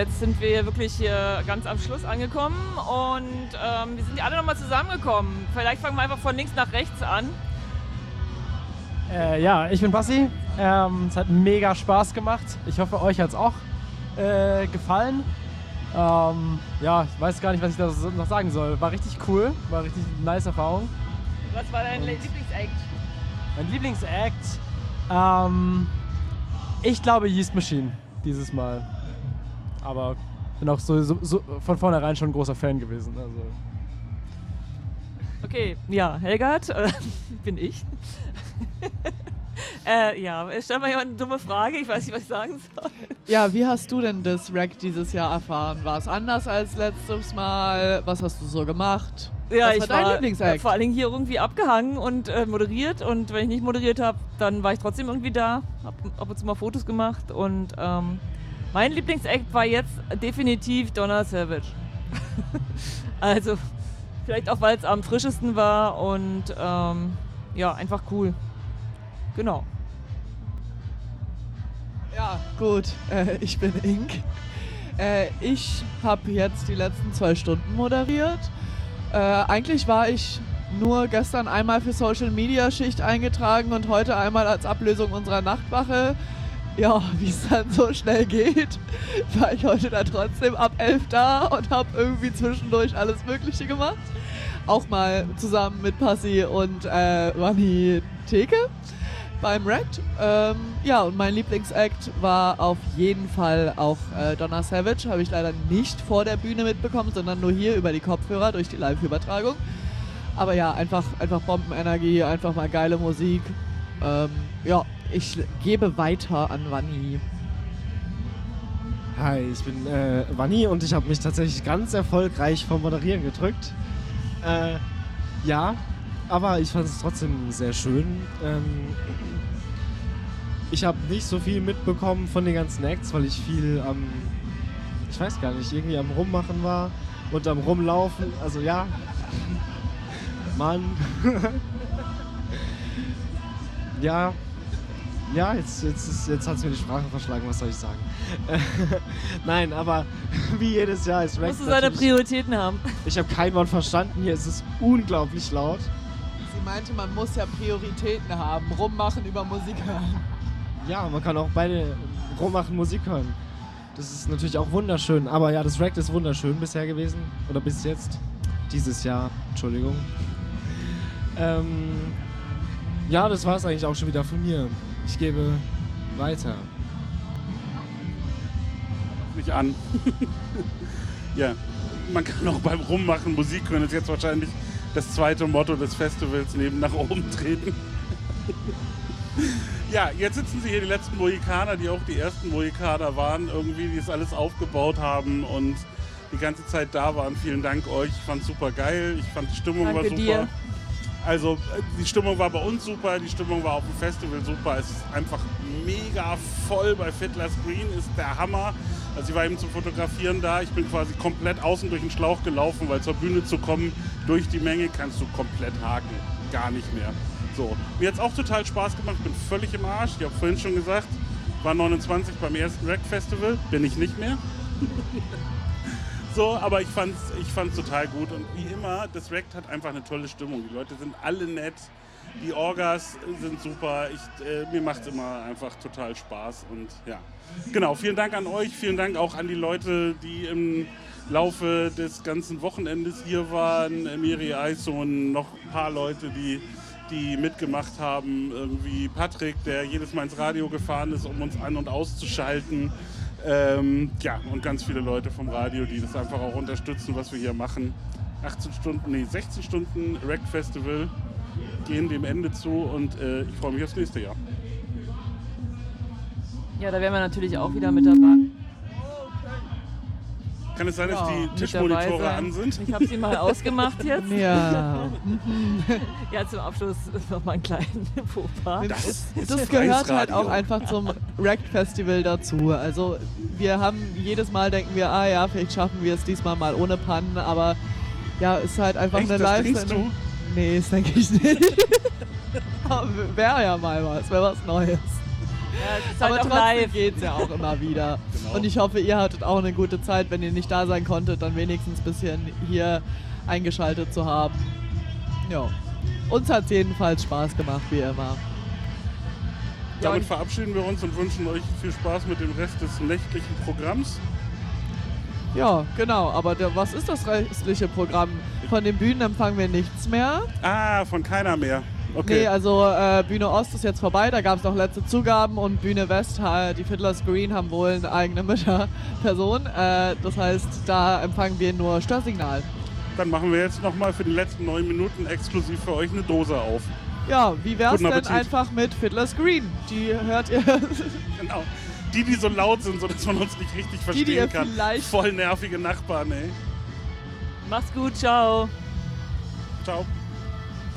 jetzt sind wir wirklich hier ganz am Schluss angekommen und wir sind ja alle nochmal zusammengekommen. Vielleicht fangen wir einfach von links nach rechts an. Ja, ich bin Bassi. Es hat mega Spaß gemacht. Ich hoffe, euch hat es auch gefallen. Ja, ich weiß gar nicht, was ich da noch sagen soll. War richtig cool, war richtig nice Erfahrung. Was war dein Lieblingsact? Mein Lieblingsact? Ich glaube Yeast Machine dieses Mal. Aber bin auch so von vornherein schon ein großer Fan gewesen. Also. Okay, ja, Helgert, bin ich. Ja, stell mal jemand eine dumme Frage, ich weiß nicht, was ich sagen soll. Ja, wie hast du denn das Rack dieses Jahr erfahren? War es anders als letztes Mal? Was hast du so gemacht? Ja, was ich war dein Lieblingsact? vor allen Dingen hier irgendwie abgehangen und moderiert. Und wenn ich nicht moderiert habe, dann war ich trotzdem irgendwie da. Hab ab und zu mal Fotos gemacht. Und mein Lieblingsact war jetzt definitiv Donna Savage. Also vielleicht auch, weil es am frischesten war und ja, einfach cool. Genau. Ja, gut. Ich bin Ink. Ich habe jetzt die letzten 2 Stunden moderiert. Eigentlich war ich nur gestern einmal für Social Media Schicht eingetragen und heute einmal als Ablösung unserer Nachtwache. Ja, wie es dann so schnell geht, war ich heute dann trotzdem ab 11 da und habe irgendwie zwischendurch alles Mögliche gemacht. Auch mal zusammen mit Passi und Rani Theke beim Racked. Ja, und mein Lieblingsact war auf jeden Fall auch Donna Savage. Habe ich leider nicht vor der Bühne mitbekommen, sondern nur hier über die Kopfhörer durch die Live-Übertragung. Aber ja, einfach Bombenenergie, einfach mal geile Musik. Ja, ich gebe weiter an Vanni. Hi, ich bin Vanni und ich habe mich tatsächlich ganz erfolgreich vom Moderieren gedrückt. Ja, aber ich fand es trotzdem sehr schön. Ich habe nicht so viel mitbekommen von den ganzen Acts, weil ich viel ich weiß gar nicht, irgendwie am Rummachen war und am Rumlaufen. Also ja, Mann. Ja, jetzt hat es mir die Sprache verschlagen, was soll ich sagen? Nein, aber wie jedes Jahr ist Racked. Musst du seine Prioritäten haben. Ich habe kein Wort verstanden, hier ist es unglaublich laut. Sie meinte, man muss ja Prioritäten haben, rummachen über Musik hören. Ja, man kann auch beide rummachen, Musik hören. Das ist natürlich auch wunderschön. Aber ja, das Racked ist wunderschön bisher gewesen. Oder bis jetzt. Dieses Jahr, Entschuldigung. Ja, das war es eigentlich auch schon wieder von mir. Ich gebe weiter. Mich an. Ja, man kann auch beim Rummachen Musik hören. Das ist jetzt wahrscheinlich das zweite Motto des Festivals, neben nach oben treten. Ja, jetzt sitzen sie hier, die letzten Mohikaner, die auch die ersten Mohikaner waren, irgendwie, die es alles aufgebaut haben und die ganze Zeit da waren. Vielen Dank euch, ich fand es super geil, ich fand die Stimmung war super. Dir. Also die Stimmung war bei uns super, die Stimmung war auf dem Festival super. Es ist einfach mega voll bei Fiddler's Green, ist der Hammer. Also ich war eben zum Fotografieren da, ich bin quasi komplett außen durch den Schlauch gelaufen, weil zur Bühne zu kommen, durch die Menge kannst du komplett haken, gar nicht mehr. So, mir hat es auch total Spaß gemacht, bin völlig im Arsch. Ich habe vorhin schon gesagt, war 29 beim ersten Racked Festival, bin ich nicht mehr. So, aber ich fand's total gut und wie immer, das Racked hat einfach eine tolle Stimmung. Die Leute sind alle nett, die Orgas sind super, mir macht es immer einfach total Spaß und ja. Genau, vielen Dank an euch, vielen Dank auch an die Leute, die im Laufe des ganzen Wochenendes hier waren, Miri Eisson, noch ein paar Leute, die mitgemacht haben, irgendwie Patrick, der jedes Mal ins Radio gefahren ist, um uns an- und auszuschalten. Ja, und ganz viele Leute vom Radio, die das einfach auch unterstützen, was wir hier machen. 16 Stunden Racked Festival gehen dem Ende zu und ich freue mich aufs nächste Jahr. Ja, da wären wir natürlich auch wieder mit dabei. Kann es sein, dass die mit Tischmonitore dabei sein. an sind? Ich habe sie mal ausgemacht jetzt. Ja. Ja, zum Abschluss noch mal einen kleinen Fauxpas. Das gehört halt auch einfach zum Racked Festival dazu. Also wir haben jedes Mal denken wir, ja, vielleicht schaffen wir es diesmal mal ohne Pannen, aber ja, ist halt einfach Echt, eine das denkst Live-Sendung. du? Nee, das denke ich nicht. Wäre ja mal was, wäre was Neues. es ist Aber halt auch trotzdem live. geht's ja auch immer wieder. Genau. Und ich hoffe, ihr hattet auch eine gute Zeit, wenn ihr nicht da sein konntet, dann wenigstens ein bisschen hier eingeschaltet zu haben. Ja. Uns hat's jedenfalls Spaß gemacht, wie immer. Damit verabschieden wir uns und wünschen euch viel Spaß mit dem Rest des nächtlichen Programms. Ja, genau. Aber was ist das restliche Programm? Von den Bühnen empfangen wir nichts mehr. Ah, von keiner mehr. Okay. Nee, also Bühne Ost ist jetzt vorbei, da gab es noch letzte Zugaben und Bühne West, die Fiddler's Green haben wohl eine eigene Mutterperson. Das heißt, da empfangen wir nur Störsignal. Dann machen wir jetzt nochmal für die letzten 9 Minuten exklusiv für euch eine Dose auf. Ja, wie wär's Guten denn Appetit. einfach mit Fiddler's Green? Die hört ihr. Genau. Die so laut sind, sodass man uns nicht richtig verstehen ihr kann. vielleicht- Voll nervige Nachbarn, ey. Mach's gut, ciao. Ciao.